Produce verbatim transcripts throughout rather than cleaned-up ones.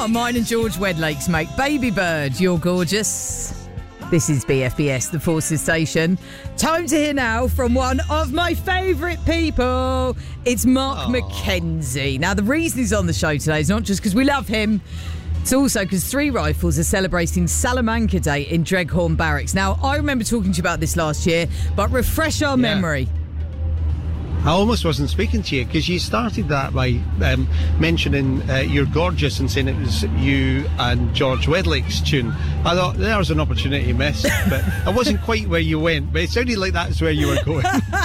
mine and George Wedlake's mate. Baby Bird, you're gorgeous. This is B F B S, the Forces Station. Time to hear now from one of my favourite people. It's Mark Aww. McKenzie. Now, the reason he's on the show today is not just because we love him. It's also because Three Rifles are celebrating Salamanca Day in Dreghorn Barracks. Now, I remember talking to you about this last year, but refresh our yeah. memory. I almost wasn't speaking to you because you started that by um, mentioning uh, You're Gorgeous and saying it was you and George Wedlake's tune. I thought there was an opportunity missed, but I wasn't quite where you went, but it sounded like that's where you were going.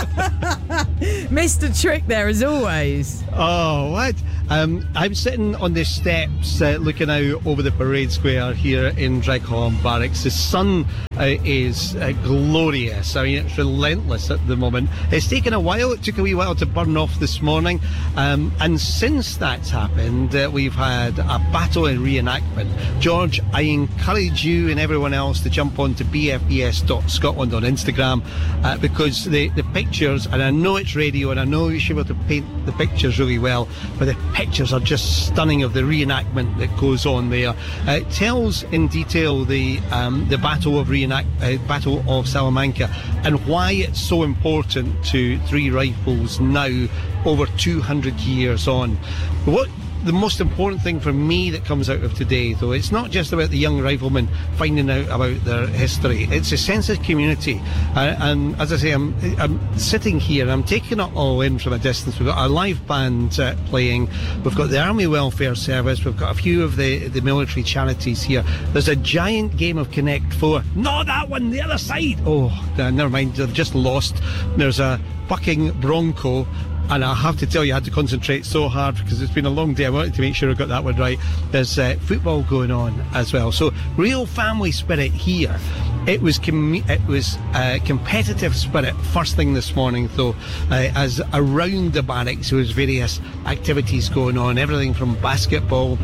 Missed a trick there as always. Oh, what? Um, I'm sitting on the steps uh, looking out over the parade square here in Dreghorn Barracks. The sun uh, is uh, glorious. I mean, it's relentless at the moment. It's taken a while. It took a wee while to burn off this morning. Um, and since that's happened, uh, we've had a battle and reenactment. George, I encourage you and everyone else to jump on to b f b s dot scotland on Instagram uh, because the, the pictures, and I know it's radio and I know you should be able to paint the pictures really well, but the pictures are just stunning of the reenactment that goes on there. Uh, it tells in detail the um, the Battle of Reenact uh, Battle of Salamanca and why it's so important to Three Rifles now, over two hundred years on. What the most important thing for me that comes out of today, though, it's not just about the young riflemen finding out about their history. It's a sense of community. Uh, and as I say, I'm, I'm sitting here and I'm taking it all in from a distance. We've got our live band uh, playing. We've got the Army Welfare Service. We've got a few of the, the military charities here. There's a giant game of Connect Four. No, that one, the other side. Oh, uh, never mind. They've just lost. There's a bucking bronco. And I have to tell you, I had to concentrate so hard because it's been a long day. I wanted to make sure I got that one right. There's uh, football going on as well. So real family spirit here. It was com- it was uh, competitive spirit first thing this morning, though, uh, as around the barracks there was various activities going on, everything from basketball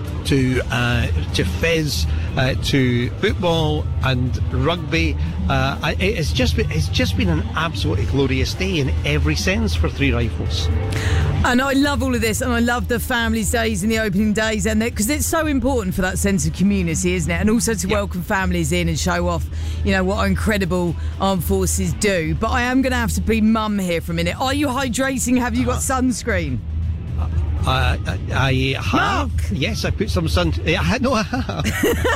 to uh, to fizz, uh, to football and rugby. Uh, it's just been, it's just been an absolutely glorious day in every sense for Three Rifles. And I love all of this, and I love the families' days and the opening days, and because it's so important for that sense of community, isn't it? And also to yeah. welcome families in and show off, you know, what our incredible armed forces do. But I am going to have to be mum here for a minute. Are you hydrating? Have you got uh, sunscreen? Uh, I have. Mark. Yes, I put some sun. I, no, I have.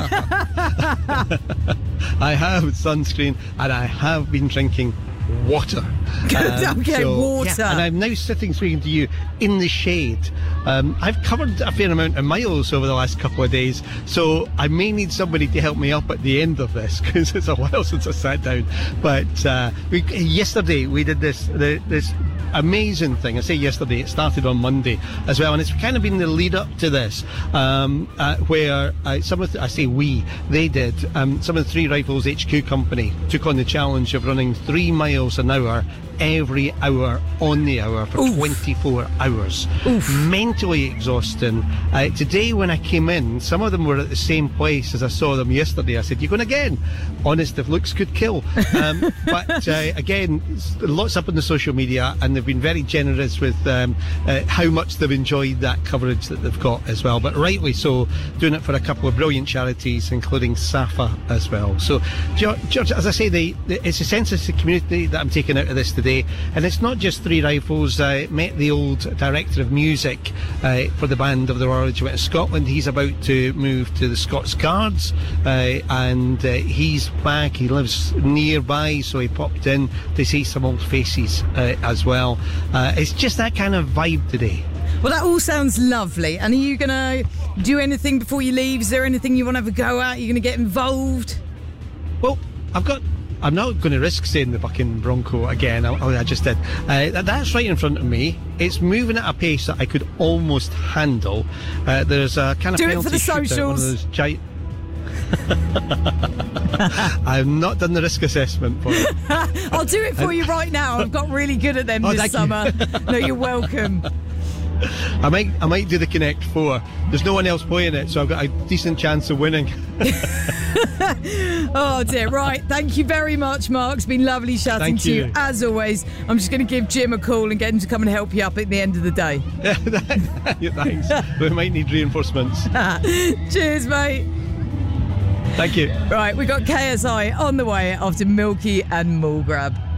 I have sunscreen, and I have been drinking water. Um, okay, so, water. Yeah, and I'm now sitting speaking to you in the shade. Um, I've covered a fair amount of miles over the last couple of days, so I may need somebody to help me up at the end of this because it's a while since I sat down. But uh, we, yesterday we did this the, this amazing thing. I say yesterday, it started on Monday as well, and it's kind of been the lead up to this, um, uh, where uh, some of the, I say we, they did. Um, some of the Three Rifles H Q company took on the challenge of running three miles an hour every hour on the hour for Oof. twenty-four hours. Oof. Mentally exhausting. Uh, today when I came in, some of them were at the same place as I saw them yesterday. I said, "You going again?" Honest, if looks could kill. Um, but uh, again, lots up on the social media, and they've been very generous with um, uh, how much they've enjoyed that coverage that they've got as well. But rightly so, doing it for a couple of brilliant charities, including SAFA as well. So, George, as I say, the, the, it's a sense of the community that I'm taking out of this today. And it's not just Three Rifles. I met the old director of music uh, for the band of the Royal Regiment of Scotland. He's about to move to the Scots Guards, uh, and uh, he's back. He lives nearby, so he popped in to see some old faces uh, as well. Uh, it's just that kind of vibe today. Well, that all sounds lovely. And are you going to do anything before you leave? Is there anything you want to have a go at? Are you going to get involved? Well, I've got... I'm not going to risk saying the bucking bronco again. I, I just did. Uh, that's right in front of me. It's moving at a pace that I could almost handle. Uh, there's a kind of do penalty it for the socials. One of those giant... I've not done the risk assessment for it. I'll do it for you right now. I've got really good at them oh, this summer. You. No, you're welcome. I might I might do the Connect Four. There's no one else playing it, so I've got a decent chance of winning. Oh dear, right. Thank you very much, Mark. It's been lovely chatting Thank to you. you. As always. I'm just going to give Jim a call and get him to come and help you up at the end of the day. Thanks. We might need reinforcements. Cheers, mate. Thank you. Right, we got K S I on the way after Milky and Mall Grab.